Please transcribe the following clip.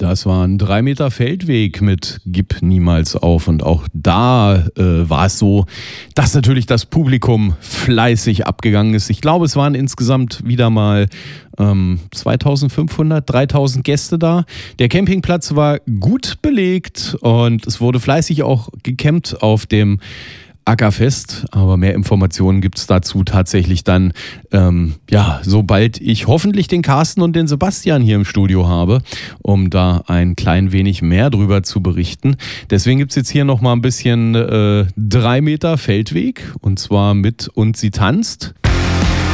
Das war ein 3 Meter Feldweg mit Gib niemals auf. Und auch da war es so, dass natürlich das Publikum fleißig abgegangen ist. Ich glaube, es waren insgesamt wieder mal 2500, 3000 Gäste da. Der Campingplatz war gut belegt und es wurde fleißig auch gecampt auf dem Ackerfest, aber mehr Informationen gibt es dazu tatsächlich dann, sobald ich hoffentlich den Carsten und den Sebastian hier im Studio habe, um da ein klein wenig mehr drüber zu berichten. Deswegen gibt es jetzt hier nochmal ein bisschen 3 Meter Feldweg und zwar mit Und sie tanzt.